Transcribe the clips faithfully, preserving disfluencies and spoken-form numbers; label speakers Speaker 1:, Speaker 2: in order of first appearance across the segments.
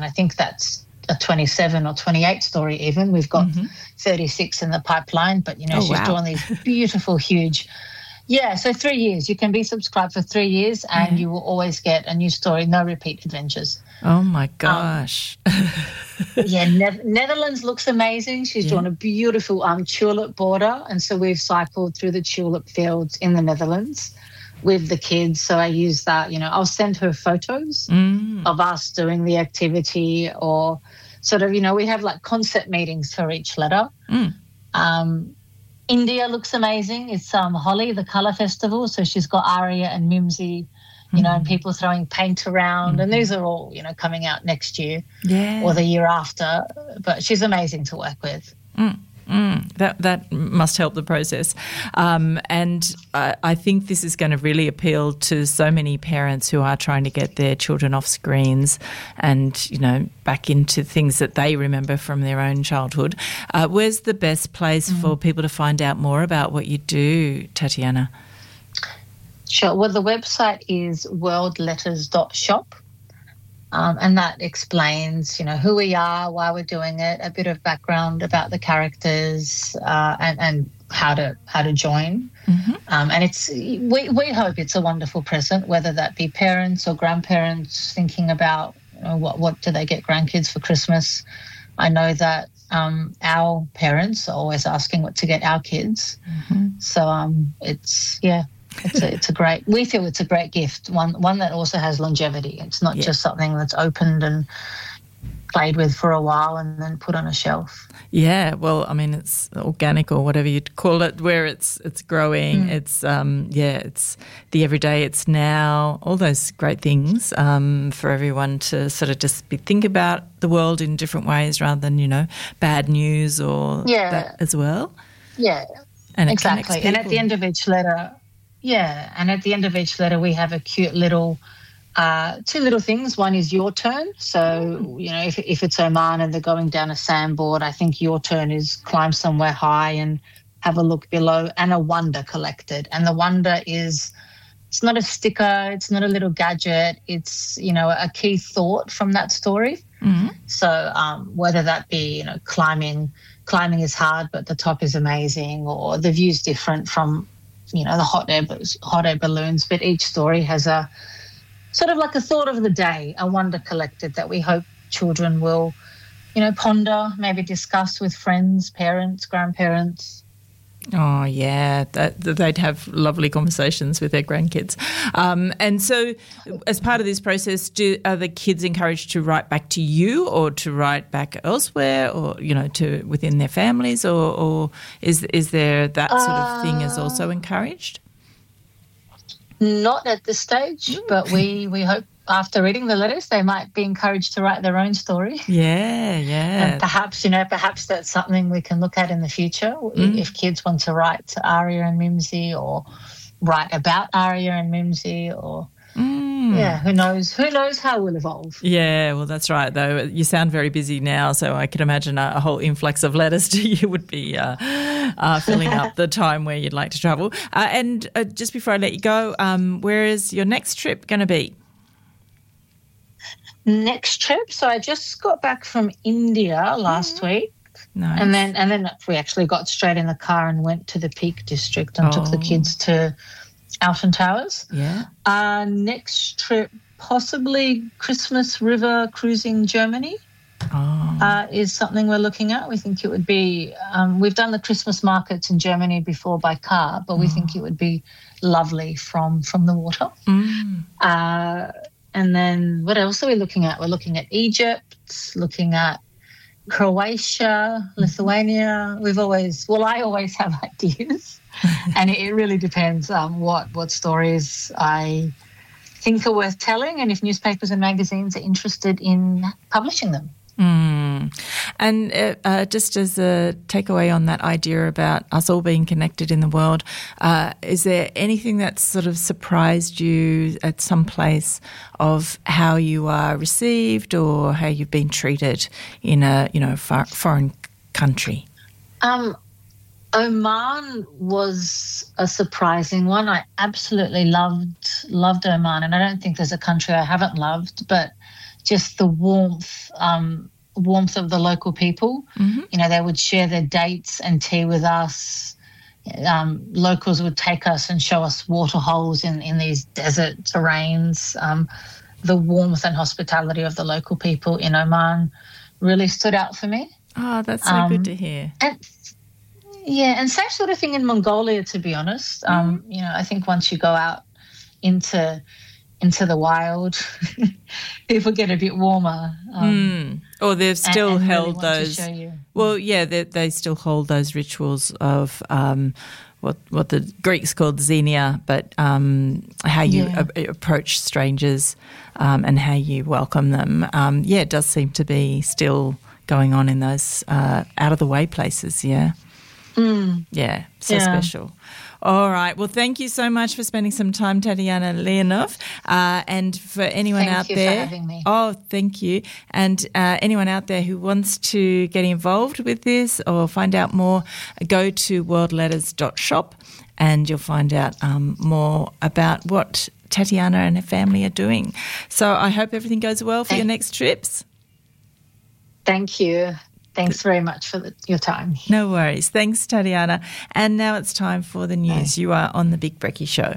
Speaker 1: and I think that's a twenty-seven or twenty-eight story even. We've got mm-hmm. thirty-six in the pipeline, but, you know, oh, she's wow. doing these beautiful, huge... Yeah, so three years. You can be subscribed for three years and yeah. you will always get a new story, no repeat adventures.
Speaker 2: Oh, my gosh.
Speaker 1: Um, yeah, ne- Netherlands looks amazing. She's yeah. doing a beautiful um, tulip border, and so we've cycled through the tulip fields in the Netherlands with the kids. So I use that, you know, I'll send her photos mm. of us doing the activity, or sort of, you know, we have like concept meetings for each letter. Mm. Um India looks amazing. It's um, Holi, the colour festival. So she's got Aria and Mimsy, you mm-hmm. know, and people throwing paint around. Mm-hmm. And these are all, you know, coming out next year yeah. or the year after. But she's amazing to work with.
Speaker 2: Mm. Mm, that that must help the process. Um, and I, I think this is going to really appeal to so many parents who are trying to get their children off screens and, you know, back into things that they remember from their own childhood. Uh, where's the best place mm. for people to find out more about what you do, Tatiana?
Speaker 1: Sure. Well, the website is world letters dot shop. Um, and that explains, you know, who we are, why we're doing it, a bit of background about the characters, uh, and, and how to how to join. Mm-hmm. Um, and it's we we hope it's a wonderful present, whether that be parents or grandparents thinking about, you know, what what do they get grandkids for Christmas. I know that um, our parents are always asking what to get our kids. Mm-hmm. So um, it's yeah. It's a, it's a great, we feel it's a great gift, one one that also has longevity. It's not yeah. just something that's opened and played with for a while and then put on a shelf.
Speaker 2: Yeah, well, I mean, it's organic or whatever you'd call it, where it's it's growing. Mm. It's, um, yeah, it's the everyday, it's now, all those great things um, for everyone to sort of just be, think about the world in different ways rather than, you know, bad news or
Speaker 1: yeah.
Speaker 2: that as well.
Speaker 1: Yeah,
Speaker 2: and
Speaker 1: exactly. And at the end of each letter... Yeah, and at the end of each letter we have a cute little, uh, two little things. One is your turn. So, you know, if if it's Oman and they're going down a sandboard, I think your turn is climb somewhere high and have a look below, and a wonder collected. And the wonder is, it's not a sticker, it's not a little gadget, it's, you know, a key thought from that story. Mm-hmm. So um, whether that be, you know, climbing, climbing is hard but the top is amazing, or the view's different from, you know, the hot air hot air balloons, but each story has a sort of like a thought of the day, a wonder collected that we hope children will, you know, ponder, maybe discuss with friends, parents, grandparents.
Speaker 2: Oh, yeah, that, that they'd have lovely conversations with their grandkids. Um, and so as part of this process, do are the kids encouraged to write back to you or to write back elsewhere, or, you know, to within their families, or, or is is there that sort of thing is also encouraged?
Speaker 1: Not at this stage, but we, we hope after reading the letters they might be encouraged to write their own story.
Speaker 2: Yeah, yeah.
Speaker 1: And perhaps, you know, perhaps that's something we can look at in the future mm. if kids want to write to Aria and Mimsy, or write about Aria and Mimsy, or mm. yeah, who knows? Who knows how we'll evolve?
Speaker 2: Yeah, well, that's right. Though you sound very busy now, so I can imagine a, a whole influx of letters to you would be uh, uh, filling up the time where you'd like to travel. Uh, and uh, just before I let you go, um, where is your next trip going to be?
Speaker 1: Next trip, so I just got back from India last mm. week. Nice. And then and then we actually got straight in the car and went to the Peak District and oh. took the kids to Alton Towers.
Speaker 2: Yeah.
Speaker 1: Uh, next trip, possibly Christmas River cruising Germany. Oh. Uh, is something we're looking at. We think it would be, um, we've done the Christmas markets in Germany before by car, but we oh. think it would be lovely from, from the water. Mm. Uh And then what else are we looking at? We're looking at Egypt, looking at Croatia, Lithuania. We've always, well, I always have ideas, and it, it really depends um, what what stories I think are worth telling, and if newspapers and magazines are interested in publishing them.
Speaker 2: Mm. And uh, uh, just as a takeaway on that idea about us all being connected in the world, uh, is there anything that's sort of surprised you at some place of how you are received or how you've been treated in a, you know, far, foreign country?
Speaker 1: Um, Oman was a surprising one. I absolutely loved loved Oman, and I don't think there's a country I haven't loved, but just the warmth, um, warmth of the local people.
Speaker 2: Mm-hmm.
Speaker 1: You know, they would share their dates and tea with us. Um, locals would take us and show us water holes in, in these desert terrains. Um, the warmth and hospitality of the local people in Oman really stood out for me.
Speaker 2: Oh, that's so
Speaker 1: um,
Speaker 2: good to hear.
Speaker 1: And yeah, and same sort of thing in Mongolia, to be honest. Um, mm. You know, I think once you go out into into the wild, people get a bit warmer. Um,
Speaker 2: mm. Or they've still
Speaker 1: and, and
Speaker 2: held
Speaker 1: really
Speaker 2: those. Well, yeah, they, they still hold those rituals of um, what what the Greeks called xenia, but um, how you
Speaker 1: yeah.
Speaker 2: a- approach strangers um, and how you welcome them. Um, yeah, it does seem to be still going on in those uh, out of the way places. Yeah,
Speaker 1: mm.
Speaker 2: yeah, so
Speaker 1: yeah.
Speaker 2: special. All right. Well, thank you so much for spending some time, Tatiana Leonov. Uh, and for anyone
Speaker 1: thank
Speaker 2: out
Speaker 1: you
Speaker 2: there,
Speaker 1: for having me.
Speaker 2: oh, thank you. And uh, anyone out there who wants to get involved with this or find out more, go to world letters dot shop and you'll find out um, more about what Tatiana and her family are doing. So I hope everything goes well for
Speaker 1: thank
Speaker 2: your next trips.
Speaker 1: Thank you. Thanks very much for the, your time.
Speaker 2: No worries. Thanks, Tatiana. And now it's time for the news. Bye. You are on The Big Brekkie Show.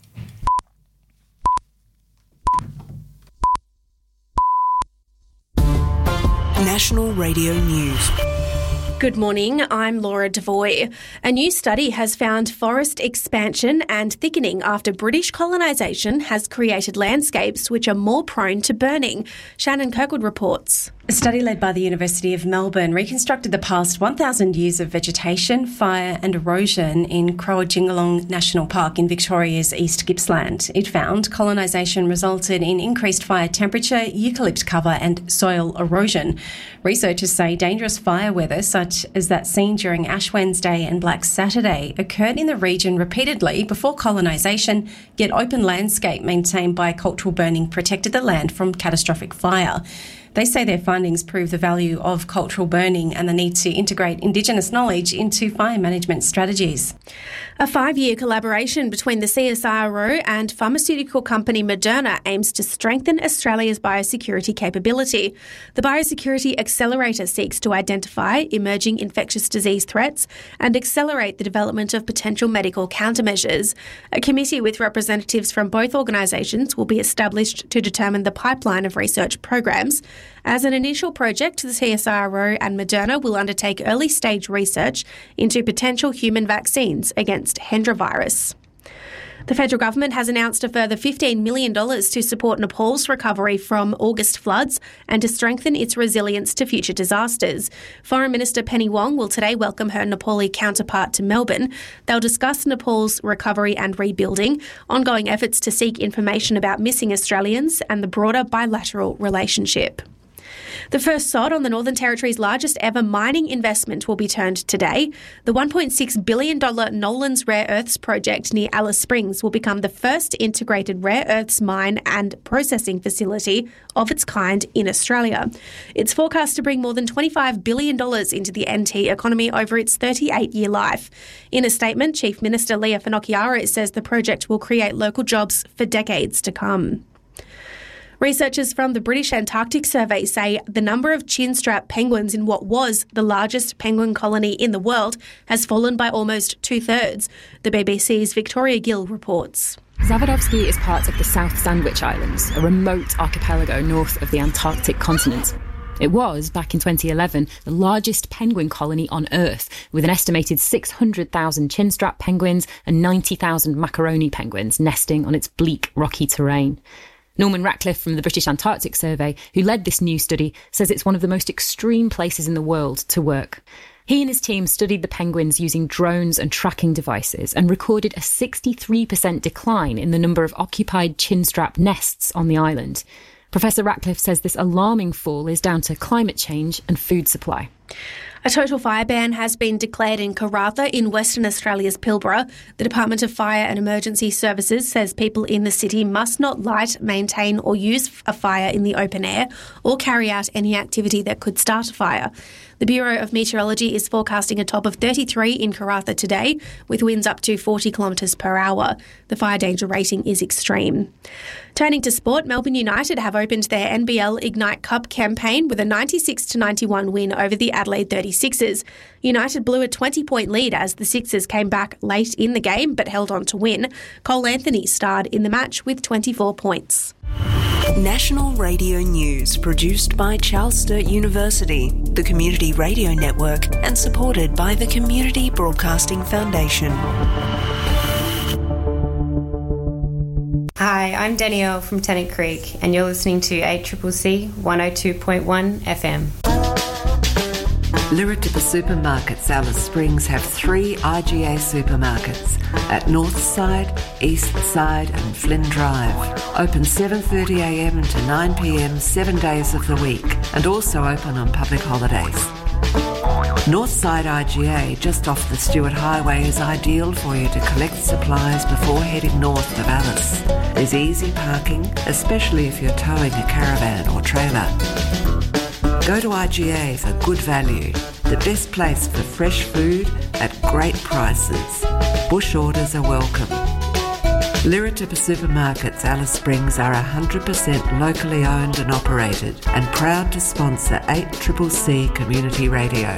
Speaker 3: National Radio News.
Speaker 4: Good morning, I'm Laura Devoy. A new study has found forest expansion and thickening after British colonisation has created landscapes which are more prone to burning. Shannon Kirkwood reports.
Speaker 5: A study led by the University of Melbourne reconstructed the past one thousand years of vegetation, fire and erosion in Croajingolong National Park in Victoria's East Gippsland. It found colonisation resulted in increased fire temperature, eucalypt cover and soil erosion. Researchers say dangerous fire weather, such as that seen during Ash Wednesday and Black Saturday, occurred in the region repeatedly before colonisation, yet open landscape maintained by cultural burning protected the land from catastrophic fire. They say their findings prove the value of cultural burning and the need to integrate Indigenous knowledge into fire management strategies.
Speaker 4: A five-year collaboration between the C S I R O and pharmaceutical company Moderna aims to strengthen Australia's biosecurity capability. The Biosecurity Accelerator seeks to identify emerging infectious disease threats and accelerate the development of potential medical countermeasures. A committee with representatives from both organisations will be established to determine the pipeline of research programs. As an initial project, the C S I R O and Moderna will undertake early-stage research into potential human vaccines against Hendra virus. The federal government has announced a further fifteen million dollars to support Nepal's recovery from August floods and to strengthen its resilience to future disasters. Foreign Minister Penny Wong will today welcome her Nepali counterpart to Melbourne. They'll discuss Nepal's recovery and rebuilding, ongoing efforts to seek information about missing Australians and the broader bilateral relationship. The first sod on the Northern Territory's largest ever mining investment will be turned today. The one point six billion dollars Nolans Rare Earths project near Alice Springs will become the first integrated rare earths mine and processing facility of its kind in Australia. It's forecast to bring more than twenty-five billion dollars into the N T economy over its thirty-eight-year life. In a statement, Chief Minister Leah Whanokierā says the project will create local jobs for decades to come. Researchers from the British Antarctic Survey say the number of chinstrap penguins in what was the largest penguin colony in the world has fallen by almost two-thirds. The B B C's Victoria Gill reports.
Speaker 6: Zavadovsky is part of the South Sandwich Islands, a remote archipelago north of the Antarctic continent. It was, back in twenty eleven, the largest penguin colony on Earth, with an estimated six hundred thousand chinstrap penguins and ninety thousand macaroni penguins nesting on its bleak, rocky terrain. Norman Ratcliffe from the British Antarctic Survey, who led this new study, says it's one of the most extreme places in the world to work. He and his team studied the penguins using drones and tracking devices and recorded a sixty-three percent decline in the number of occupied chinstrap nests on the island. Professor Ratcliffe says this alarming fall is down to climate change and food supply.
Speaker 4: A total fire ban has been declared in Karratha in Western Australia's Pilbara. The Department of Fire and Emergency Services says people in the city must not light, maintain or use a fire in the open air or carry out any activity that could start a fire. The Bureau of Meteorology is forecasting a top of thirty-three in Karratha today, with winds up to forty kilometres per hour. The fire danger rating is extreme. Turning to sport, Melbourne United have opened their N B L Ignite Cup campaign with a ninety-six to ninety-one win over the Adelaide thirty-sixers. United blew a twenty-point lead as the Sixers came back late in the game but held on to win. Cole Anthony starred in the match with twenty-four points.
Speaker 3: National Radio News, produced by Charles Sturt University, the Community Radio Network, and supported by the Community Broadcasting Foundation.
Speaker 7: Hi, I'm Danielle from Tennant Creek, and you're listening to eight C C C one oh two point one F M.
Speaker 8: Liritupa Supermarkets Alice Springs have three I G A supermarkets at Northside, Eastside and Flynn Drive. Open seven thirty a m to nine p m seven days of the week, and also open on public holidays. Northside I G A, just off the Stewart Highway, is ideal for you to collect supplies before heading north of Alice. There's easy parking, especially if you're towing a caravan or trailer. Go to I G A for good value, the best place for fresh food at great prices. Bush orders are welcome. Liritupa Supermarkets Alice Springs are one hundred percent locally owned and operated and proud to sponsor eight C C C Community Radio.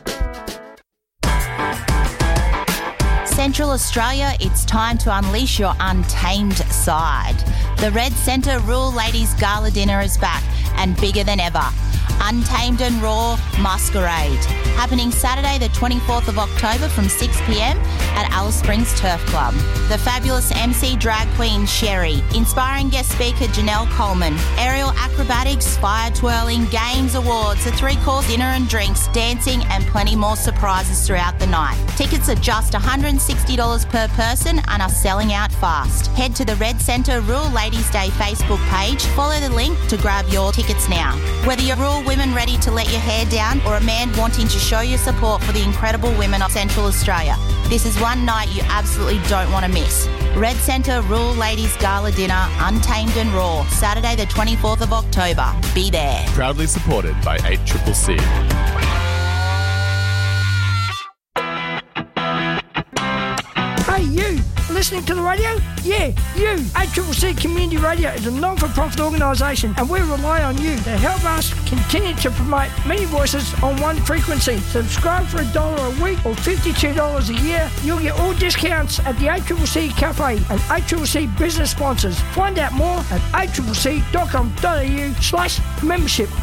Speaker 9: Central Australia, it's time to unleash your untamed side. The Red Centre Rural Ladies Gala Dinner is back and bigger than ever. Untamed and Raw Masquerade, happening Saturday the twenty-fourth of October from six p m at Alice Springs Turf Club. The fabulous M C drag queen Sherry, inspiring guest speaker Janelle Coleman, aerial acrobatics, fire twirling, games, awards, a three-course dinner and drinks, dancing and plenty more surprises throughout the night. Tickets are just one hundred sixty dollars per person and are selling out fast. Head to the Red Centre Rural Ladies Day Facebook page, follow the link to grab your tickets now. Whether you're rural women ready to let your hair down or a man wanting to show your support for the incredible women of Central Australia, this is one night you absolutely don't want to miss. Red Centre Rural Ladies Gala Dinner, Untamed and Raw, Saturday the twenty-fourth of October. Be there.
Speaker 10: Proudly supported by eight C C C.
Speaker 11: Hey you, listening to the radio? Yeah, you. eight C C C Community Radio is a non-for-profit organisation and we rely on you to help us continue to promote many voices on one frequency. Subscribe for a dollar a week or fifty-two dollars a year. You'll get all discounts at the eight C C C Cafe and eight C C C business sponsors. Find out more at eight c c c dot com dot a u slash membership.